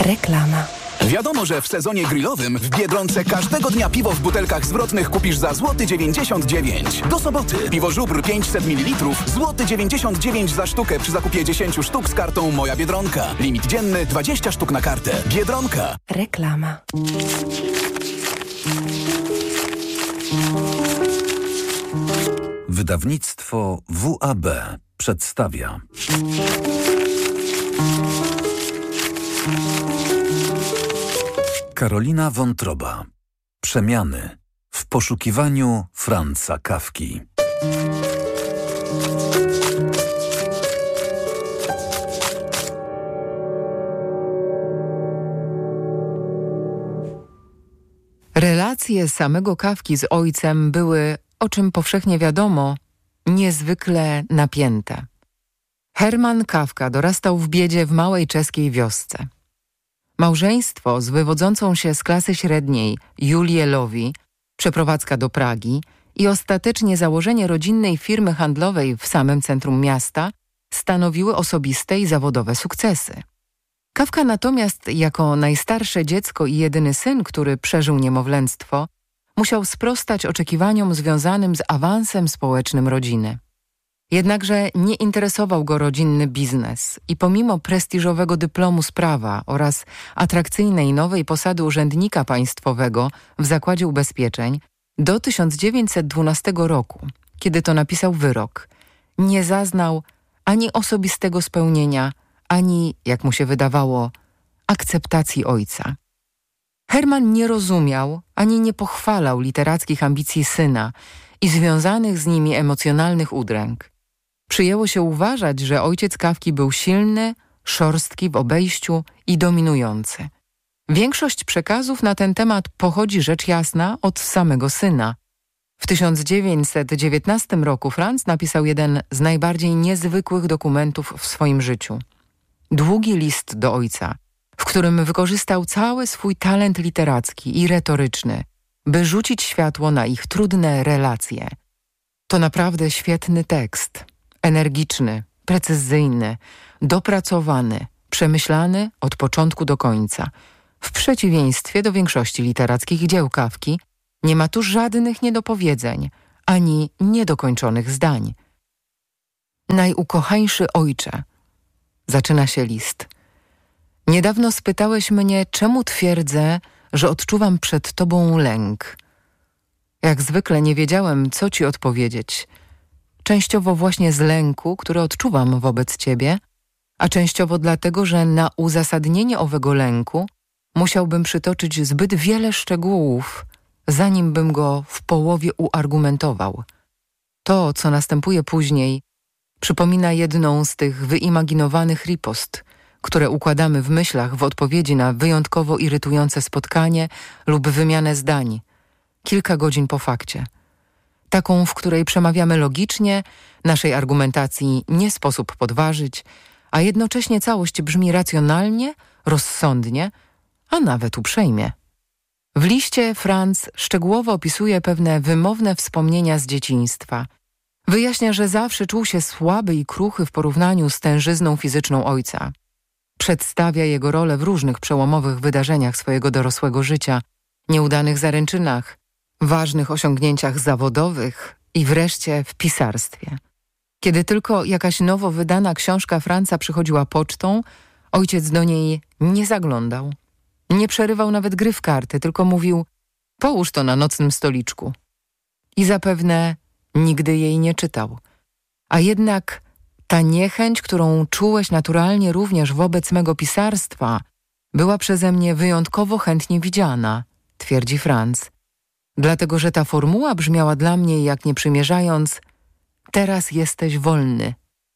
Reklama. Wiadomo, że w sezonie grillowym w Biedronce każdego dnia piwo w butelkach zwrotnych kupisz za złoty 99. Do soboty piwo Żubr 500 ml złoty 99 za sztukę przy zakupie 10 sztuk z kartą Moja Biedronka. Limit dzienny 20 sztuk na kartę. Biedronka. Reklama. Wydawnictwo WAB przedstawia. Karolina Wątroba. Przemiany w poszukiwaniu Franza Kafki. Relacje samego Kafki z ojcem były, o czym powszechnie wiadomo, niezwykle napięte. Hermann Kafka dorastał w biedzie w małej czeskiej wiosce. Małżeństwo z wywodzącą się z klasy średniej Julię Lowi, przeprowadzka do Pragi i ostatecznie założenie rodzinnej firmy handlowej w samym centrum miasta stanowiły osobiste i zawodowe sukcesy. Kafka natomiast jako najstarsze dziecko i jedyny syn, który przeżył niemowlęctwo, musiał sprostać oczekiwaniom związanym z awansem społecznym rodziny. Jednakże nie interesował go rodzinny biznes i pomimo prestiżowego dyplomu z prawa oraz atrakcyjnej nowej posady urzędnika państwowego w Zakładzie Ubezpieczeń, do 1912 roku, kiedy to napisał wyrok, nie zaznał ani osobistego spełnienia, ani, jak mu się wydawało, akceptacji ojca. Hermann nie rozumiał ani nie pochwalał literackich ambicji syna i związanych z nimi emocjonalnych udręk. Przyjęło się uważać, że ojciec Kafki był silny, szorstki w obejściu i dominujący. Większość przekazów na ten temat pochodzi rzecz jasna od samego syna. W 1919 roku Franz napisał jeden z najbardziej niezwykłych dokumentów w swoim życiu. Długi list do ojca, w którym wykorzystał cały swój talent literacki i retoryczny, by rzucić światło na ich trudne relacje. To naprawdę świetny tekst, energiczny, precyzyjny, dopracowany, przemyślany od początku do końca. W przeciwieństwie do większości literackich dzieł Kafki nie ma tu żadnych niedopowiedzeń, ani niedokończonych zdań. Najukochańszy ojcze, zaczyna się list. Niedawno spytałeś mnie, czemu twierdzę, że odczuwam przed tobą lęk. Jak zwykle nie wiedziałem, co ci odpowiedzieć. Częściowo właśnie z lęku, który odczuwam wobec ciebie, a częściowo dlatego, że na uzasadnienie owego lęku musiałbym przytoczyć zbyt wiele szczegółów, zanim bym go w połowie uargumentował. To, co następuje później, przypomina jedną z tych wyimaginowanych ripost, które układamy w myślach w odpowiedzi na wyjątkowo irytujące spotkanie lub wymianę zdań, kilka godzin po fakcie. Taką, w której przemawiamy logicznie, naszej argumentacji nie sposób podważyć, a jednocześnie całość brzmi racjonalnie, rozsądnie, a nawet uprzejmie. W liście Franz szczegółowo opisuje pewne wymowne wspomnienia z dzieciństwa. Wyjaśnia, że zawsze czuł się słaby i kruchy w porównaniu z tężyzną fizyczną ojca. Przedstawia jego rolę w różnych przełomowych wydarzeniach swojego dorosłego życia, nieudanych zaręczynach, ważnych osiągnięciach zawodowych i wreszcie w pisarstwie. Kiedy tylko jakaś nowo wydana książka Franza przychodziła pocztą, ojciec do niej nie zaglądał. Nie przerywał nawet gry w karty, tylko mówił: połóż to na nocnym stoliczku. I zapewne nigdy jej nie czytał. A jednak ta niechęć, którą czułeś naturalnie również wobec mego pisarstwa, była przeze mnie wyjątkowo chętnie widziana, twierdzi Franz. Dlatego, że ta formuła brzmiała dla mnie, jak nie przymierzając: teraz jesteś wolny.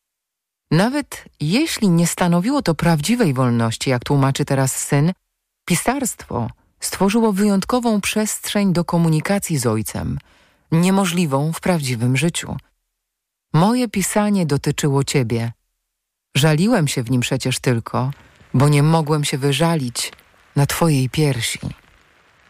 Nawet jeśli nie stanowiło to prawdziwej wolności, jak tłumaczy teraz syn, pisarstwo stworzyło wyjątkową przestrzeń do komunikacji z ojcem, niemożliwą w prawdziwym życiu. Moje pisanie dotyczyło ciebie. Żaliłem się w nim przecież tylko, bo nie mogłem się wyżalić na twojej piersi.